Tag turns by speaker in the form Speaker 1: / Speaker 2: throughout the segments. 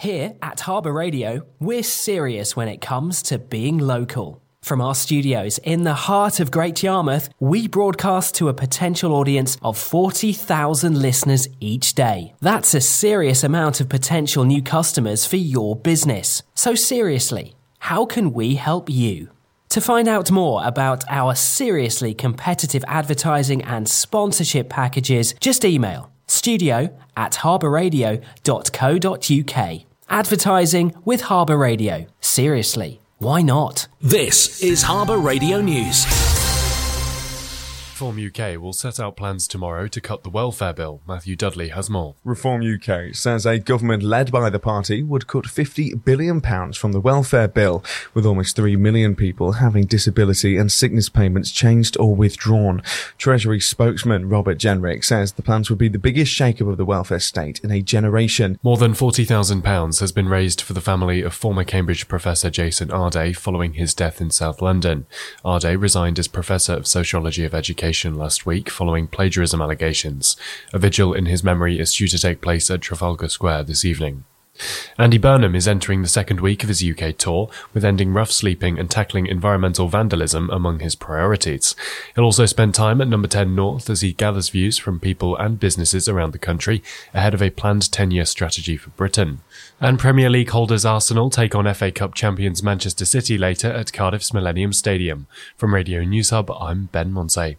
Speaker 1: Here at Harbour Radio, we're serious when it comes to being local. From our studios in the heart of Great Yarmouth, we broadcast to a potential audience of 40,000 listeners each day. That's a serious amount of potential new customers for your business. So seriously, how can we help you? To find out more about our seriously competitive advertising and sponsorship packages, just email studio@harbourradio.co.uk. Advertising with Harbour Radio. Seriously, why not?
Speaker 2: This is Harbour Radio News.
Speaker 3: Reform UK will set out plans tomorrow to cut the welfare bill. Matthew Dudley has more.
Speaker 4: Reform UK says a government led by the party would cut £50 billion from the welfare bill, with almost 3 million people having disability and sickness payments changed or withdrawn. Treasury spokesman Robert Jenrick says the plans would be the biggest shake-up of the welfare state in a generation.
Speaker 3: More than £40,000 has been raised for the family of former Cambridge professor Jason Arday following his death in South London. Arday resigned as Professor of Sociology of Education last week following plagiarism allegations. A vigil in his memory is due to take place at Trafalgar Square this evening. Andy Burnham is entering the second week of his UK tour, with ending rough sleeping and tackling environmental vandalism among his priorities. He'll also spend time at Number 10 North as he gathers views from people and businesses around the country ahead of a planned 10-year strategy for Britain. And Premier League holders Arsenal take on FA Cup champions Manchester City later at Cardiff's Millennium Stadium. From Radio News Hub, I'm Ben Monsey.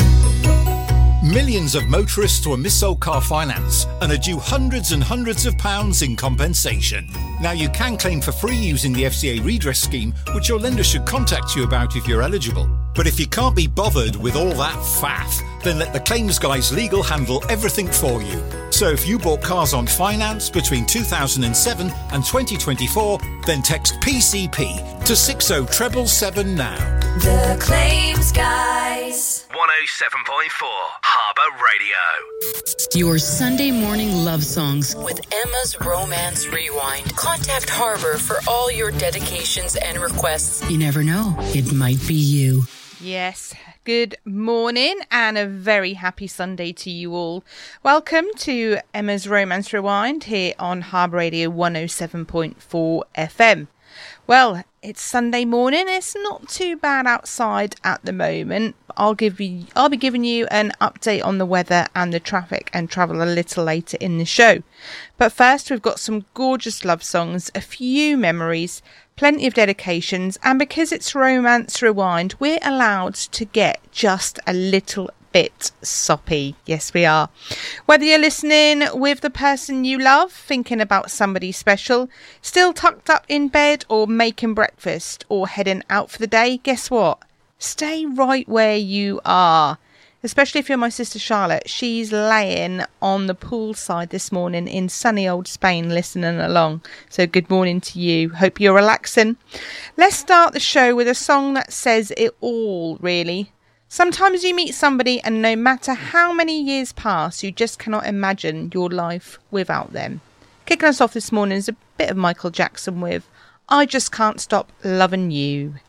Speaker 5: Millions of motorists were mis-sold car finance and are due hundreds and hundreds of pounds in compensation. Now you can claim for free using the FCA redress scheme, which your lender should contact you about if you're eligible. But if you can't be bothered with all that faff, then let the claims guys legal handle everything for you. So if you bought cars on finance between 2007 and 2024, then text PCP to 60777 now.
Speaker 6: The Claims Guys.
Speaker 2: 107.4 Harbour Radio.
Speaker 7: Your Sunday morning love songs with Emma's Romance Rewind. Contact Harbour for all your dedications and requests. You never know, it might be you.
Speaker 8: Yes, good morning and a very happy Sunday to you all. Welcome to Emma's Romance Rewind here on Harbour Radio 107.4 FM. Well, it's Sunday morning. It's not too bad outside at the moment. I'll be giving you an update on the weather and the traffic and travel a little later in the show. But first, we've got some gorgeous love songs, a few memories, plenty of dedications, and because it's Romance Rewind, we're allowed to get just a little bit soppy. Yes, we are. Whether you're listening with the person you love, thinking about somebody special, still tucked up in bed or making breakfast or heading out for the day, guess what? Stay right where you are. Especially if you're my sister Charlotte. She's laying on the poolside this morning in sunny old Spain listening along. So good morning to you. Hope you're relaxing. Let's start the show with a song that says it all, really. Sometimes you meet somebody and no matter how many years pass, you just cannot imagine your life without them. Kicking us off this morning is a bit of Michael Jackson with I Just Can't Stop Loving You.